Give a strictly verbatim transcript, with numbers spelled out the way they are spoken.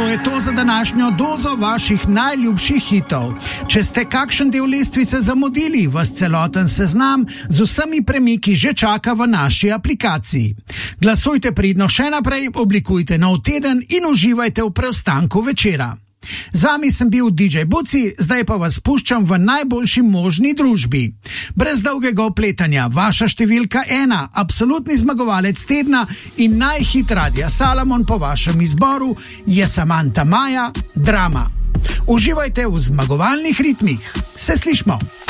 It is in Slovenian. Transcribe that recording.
je to za današnjo dozo vaših najljubših hitov. Če ste kakšen del lestvice zamudili, vas celoten seznam z vsemi premiki že čaka v naši aplikaciji. Glasujte pridno še naprej, oblikujte nov teden in uživajte v preostanku večera. Z vami sem bil D J Buci, zdaj pa vas puščam v najboljši možni družbi. Brez dolgega opletanja, vaša številka ena, absolutni zmagovalec tedna in najhit Radia Salamon po vašem izboru je Samantha Maja, Drama. Uživajte v zmagovalnih ritmih. Se slišmo!